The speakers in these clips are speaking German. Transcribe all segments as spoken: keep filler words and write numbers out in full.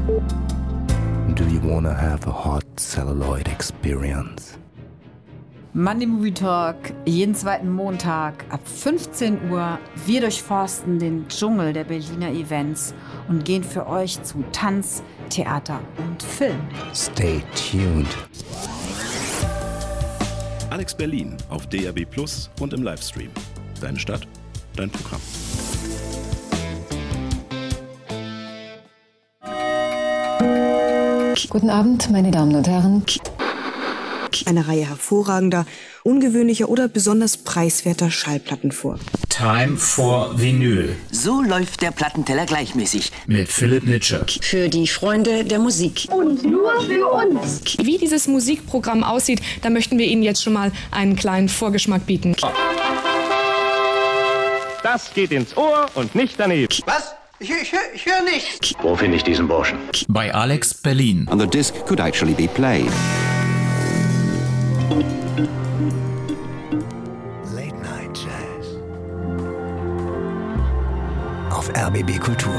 Do you wanna have a hot celluloid experience? Monday Movie Talk, jeden zweiten Montag ab fünfzehn Uhr. Wir durchforsten den Dschungel der Berliner Events und gehen für euch zu Tanz, Theater und Film. Stay tuned. Alex Berlin auf D A B Plus und im Livestream. Deine Stadt, dein Programm. Guten Abend, meine Damen und Herren. Eine Reihe hervorragender, ungewöhnlicher oder besonders preiswerter Schallplatten vor. Time for Vinyl. So läuft der Plattenteller gleichmäßig. Mit Philipp Nitsche. Für die Freunde der Musik. Und nur für uns. Wie dieses Musikprogramm aussieht, da möchten wir Ihnen jetzt schon mal einen kleinen Vorgeschmack bieten. Das geht ins Ohr und nicht daneben. Was? Ich, ich, ich höre nichts. Wo finde ich diesen Burschen? Bei Alex Berlin. And the disc could actually be played. Late Night Jazz. Auf R B B Kultur.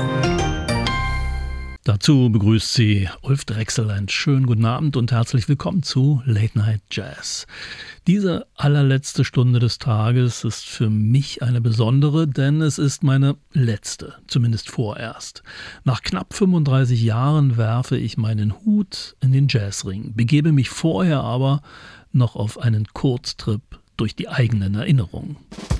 Dazu begrüßt Sie Ulf Drechsel. Einen schönen guten Abend und herzlich willkommen zu Late Night Jazz. Diese allerletzte Stunde des Tages ist für mich eine besondere, denn es ist meine letzte, zumindest vorerst. Nach knapp fünfunddreißig Jahren werfe ich meinen Hut in den Jazzring, begebe mich vorher aber noch auf einen Kurztrip durch die eigenen Erinnerungen.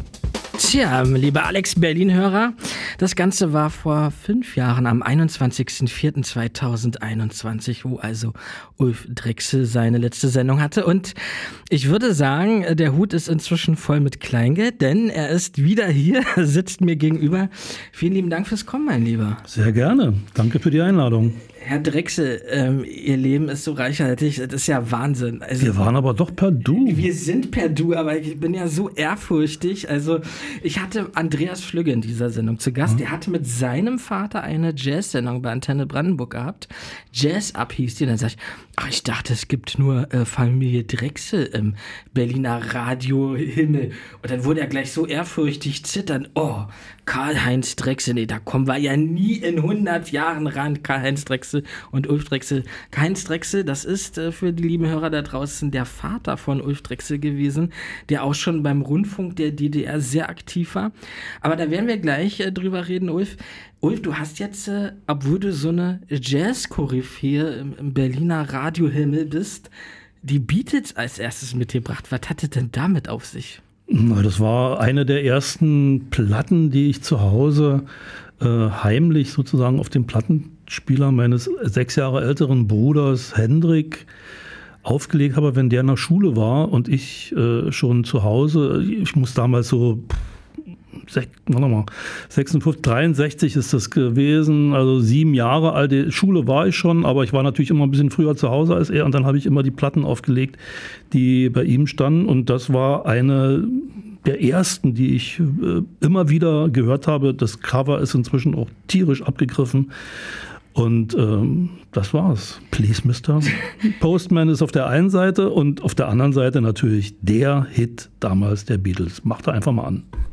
Tja, liebe Alex Berlin-Hörer, das Ganze war vor fünf Jahren am einundzwanzigsten vierten zweitausendeinundzwanzig, wo also Ulf Drechsel seine letzte Sendung hatte. Und ich würde sagen, der Hut ist inzwischen voll mit Kleingeld, denn er ist wieder hier, sitzt mir gegenüber. Vielen lieben Dank fürs Kommen, mein Lieber. Sehr gerne. Danke für die Einladung. Herr Drechsel, ähm, Ihr Leben ist so reichhaltig, das ist ja Wahnsinn. Also, wir waren aber doch per Du. Wir sind per Du, aber ich bin ja so ehrfurchtig. Also ich hatte Andreas Flügge in dieser Sendung zu Gast. Mhm. Der hatte mit seinem Vater eine Jazz-Sendung bei Antenne Brandenburg gehabt. Jazz Up hieß die. Und dann sag ich, ach, ich dachte, es gibt nur äh, Familie Drechsel im Berliner Radiohimmel. Und dann wurde er gleich so ehrfurchtig zittern. Oh, Karl-Heinz Drechsel, nee, da kommen wir ja nie in hundert Jahren ran, Karl-Heinz Drechsel und Ulf Drechsel. Karl-Heinz Drechsel, das ist äh, für die lieben Hörer da draußen der Vater von Ulf Drechsel gewesen, der auch schon beim Rundfunk der D D R sehr aktiv war. Aber da werden wir gleich äh, drüber reden, Ulf. Ulf, du hast jetzt, äh, obwohl du so eine Jazz-Koryphäe im, im Berliner Radiohimmel bist, die Beatles als erstes mitgebracht. Was hatte denn damit auf sich? Das war eine der ersten Platten, die ich zu Hause äh, heimlich sozusagen auf dem Plattenspieler meines sechs Jahre älteren Bruders Hendrik aufgelegt habe, wenn der in der Schule war und ich äh, schon zu Hause, ich muss damals so, sech, warte mal, sechsundfünfzig, dreiundsechzig ist das gewesen, also sieben Jahre alt, die Schule war ich schon, aber ich war natürlich immer ein bisschen früher zu Hause als er und dann habe ich immer die Platten aufgelegt, die bei ihm standen und das war eine der ersten, die ich äh, immer wieder gehört habe. Das Cover ist inzwischen auch tierisch abgegriffen. Und ähm, das war's. Please, Mister Postman ist auf der einen Seite und auf der anderen Seite natürlich der Hit damals der Beatles. Macht er einfach mal an.